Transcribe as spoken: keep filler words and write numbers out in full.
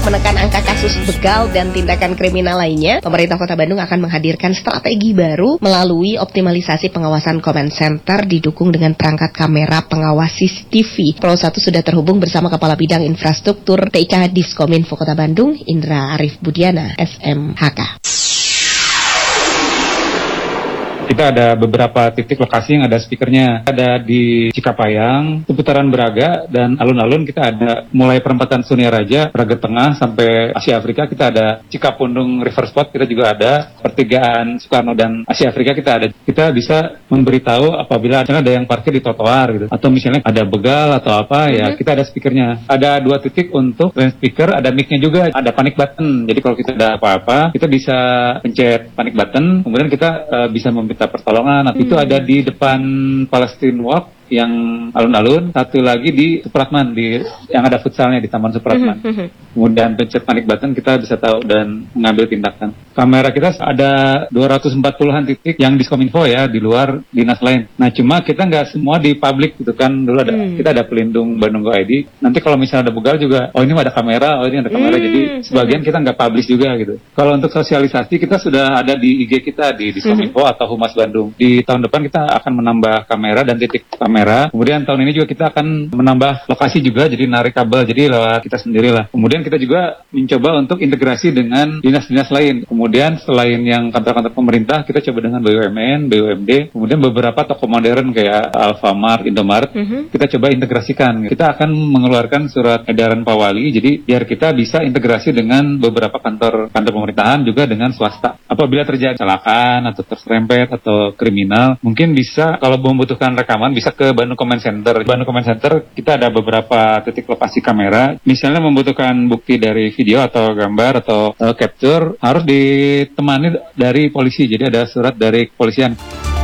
menekan angka kasus begal dan tindakan kriminal lainnya, pemerintah Kota Bandung akan menghadirkan strategi baru melalui optimalisasi pengawasan command center didukung dengan perangkat kamera pengawas C C T V. Pro satu sudah terhubung bersama Kepala Bidang Infrastruktur T I K Diskominfo Kota Bandung, Indra Arif Budiana, S M H K. Kita ada beberapa titik lokasi yang ada speakernya. Ada di Cikapayang, seputaran Braga, dan alun-alun kita ada mulai perempatan Sunia Raja, Braga Tengah, sampai Asia Afrika kita ada. Cikapundung River Spot kita juga ada. Pertigaan Soekarno dan Asia Afrika kita ada. Kita bisa memberitahu apabila ada yang parkir di trotoar gitu. Atau misalnya ada begal atau apa, mm-hmm. ya kita ada speakernya. Ada dua titik untuk speaker, ada mic-nya juga, ada panic button. Jadi kalau kita ada apa-apa, kita bisa pencet panic button, kemudian kita uh, bisa memberi minta pertolongan. Nah, hmm. itu ada di depan Palestine Walk yang alun-alun, satu lagi di Supratman, di yang ada futsalnya di Taman Supratman. Kemudian pencet panic button kita bisa tahu dan mengambil tindakan. Kamera kita ada dua ratus empat puluhan titik yang Diskominfo ya, di luar dinas lain. Nah, cuma kita nggak semua di publik gitu kan. Dulu ada hmm. kita ada pelindung Bandung Go I D. Nanti kalau misalnya ada begal juga, oh ini ada kamera, oh ini ada kamera. Hmm. Jadi sebagian kita nggak publish juga gitu. Kalau untuk sosialisasi kita sudah ada di I G kita di Diskominfo hmm. atau Humas Bandung. Di tahun depan kita akan menambah kamera dan titik kamera. Kamera. Kemudian tahun ini juga kita akan menambah lokasi juga, jadi narik kabel, jadi lewat kita sendirilah. Kemudian kita juga mencoba untuk integrasi dengan dinas-dinas lain. Kemudian selain yang kantor-kantor pemerintah, kita coba dengan B U M N, B U M D, kemudian beberapa toko modern kayak Alfamart, Indomaret, mm-hmm. kita coba integrasikan. Kita akan mengeluarkan surat edaran Pak Wali, jadi biar kita bisa integrasi dengan beberapa kantor kantor pemerintahan juga dengan swasta. Apabila terjadi kecelakaan atau terserempet atau kriminal, mungkin bisa kalau membutuhkan rekaman bisa ke Bandung Command Center. Bandung Command Center kita ada beberapa titik lokasi kamera. Misalnya membutuhkan bukti dari video atau gambar atau uh, capture harus ditemani dari polisi. Jadi ada surat dari kepolisian.